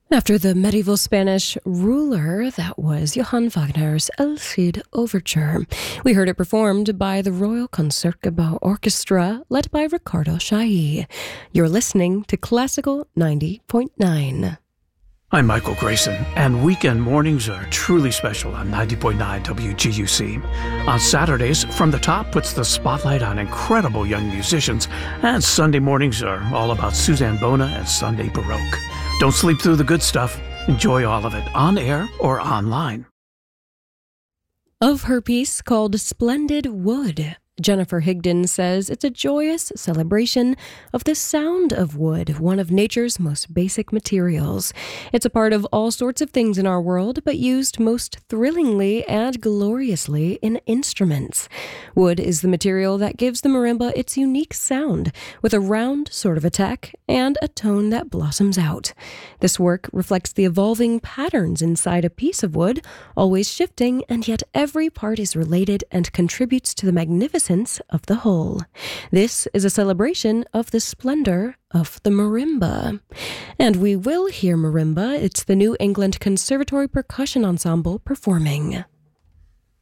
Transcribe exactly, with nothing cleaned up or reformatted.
After the medieval Spanish ruler, that was Johann Wagner's El Cid Overture. We heard it performed by the Royal Concertgebouw Orchestra, led by Ricardo Chailly. You're listening to Classical ninety point nine. I'm Michael Grayson, and weekend mornings are truly special on ninety point nine W G U C. On Saturdays, From the Top puts the spotlight on incredible young musicians, and Sunday mornings are all about Suzanne Bona and Sunday Baroque. Don't sleep through the good stuff. Enjoy all of it on air or online. Of her piece called Splendid Wood, Jennifer Higdon says it's a joyous celebration of the sound of wood, one of nature's most basic materials. It's a part of all sorts of things in our world, but used most thrillingly and gloriously in instruments. Wood is the material that gives the marimba its unique sound, with a round sort of attack and a tone that blossoms out. This work reflects the evolving patterns inside a piece of wood, always shifting, and yet every part is related and contributes to the magnificence of the whole. This is a celebration of the splendor of the marimba. And we will hear marimba. It's the New England Conservatory Percussion Ensemble performing.